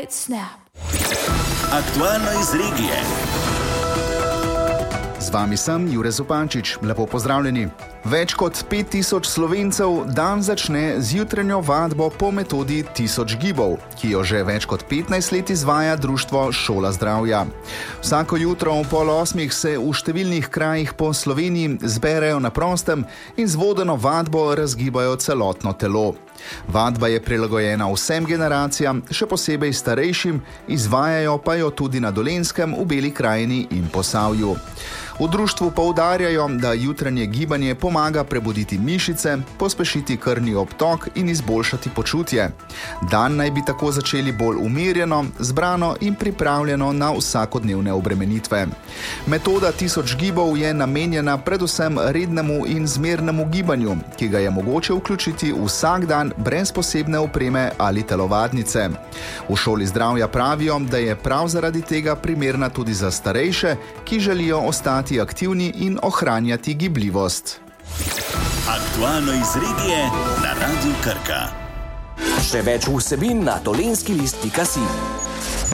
Aktualno iz regije. Z vami sem Jure Zupančič. Lepo pozdravljeni. Več kot 5000 Slovencev dan začne z jutranjo vadbo po metodi 1000 gibov, ki jo že več kot 15 let izvaja društvo Šola zdravja. Vsako jutro ob 7:30 se v številnih krajih po Sloveniji zberejo na prostem in z vodeno vadbo razgibajo celotno telo. Vadba je prilagojena vsem generacijam, še posebej starejšim, izvajajo pa jo tudi na Dolenjskem, v Beli krajini in Posavju. V društvu poudarjajo, da jutranje gibanje pomaga prebuditi mišice, pospešiti krvni obtok in izboljšati počutje. Dan naj bi tako začeli bolj umirjeno, zbrano in pripravljeno na vsakodnevne obremenitve. Metoda 1000 gibov je namenjena predvsem rednemu in zmernemu gibanju, ki ga je mogoče vključiti vsak dan brez posebne opreme ali telovadnice. V Šoli zdravja pravijo, da je prav zaradi tega primerna tudi za starejše, ki želijo ostati aktivni in ohranjati gibljivost. Aktualno iz regije na Radiu Krka. Še več vsebin na dolenskilist.si.